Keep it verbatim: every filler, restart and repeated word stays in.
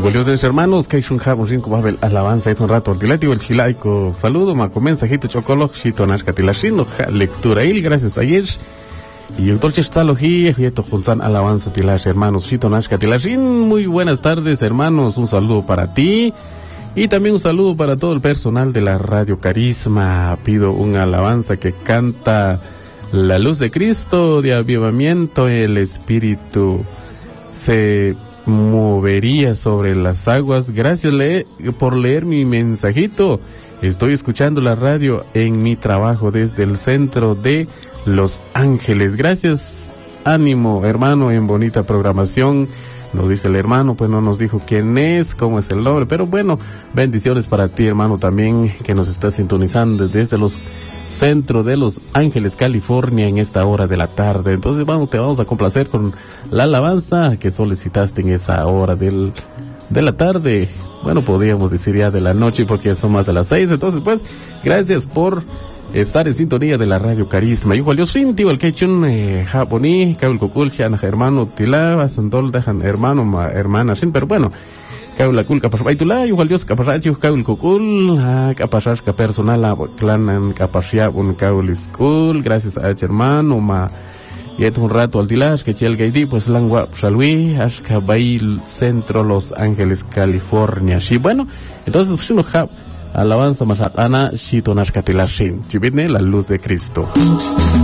Igual Dios hermanos, que hay un jabo cinco babel alabanza y un rato ordilativo el chilaico. Saludo, maco mensajito chocolo, chito nashkatilashino, lectura il, gracias a Yesh. Y un torche estalogía, yeto junzan alabanza tilash, hermanos, chito nashkatilashin. Muy buenas tardes, hermanos, un saludo para ti. Y también un saludo para todo el personal de la Radio Carisma. Pido una alabanza que canta la luz de Cristo, de avivamiento, el Espíritu se movería sobre las aguas. Gracias le por leer mi mensajito. Estoy escuchando la radio en mi trabajo desde el centro de Los Ángeles. Gracias, ánimo hermano, en bonita programación. Nos dice el hermano, pues no nos dijo quién es, cómo es el nombre, pero bueno, bendiciones para ti hermano también, que nos está sintonizando desde los centro de Los Ángeles, California, en esta hora de la tarde. Entonces vamos, te vamos a complacer con la alabanza que solicitaste en esa hora del, de la tarde. Bueno, podríamos decir ya de la noche porque son más de las seis. Entonces pues, gracias por estar en sintonía de la Radio Carisma. Igual yo soy igual que chun japoní, kaul kokul chan hermano tila, sandol dejan hermano ma hermana sin, pero bueno, kaul la kul kapasbaitula, igual Dios kapasrachu kaul kokul, kapasrach ka personal clanan kapasya un kaul school, gracias a hermano ma yet un rato al tilash que chel gaidi pues langua shalwi ashka bail centro Los Ángeles, California. Sí, bueno, entonces si no jab alabanza más ana shito nashkatilashin, chibitne la luz de Cristo.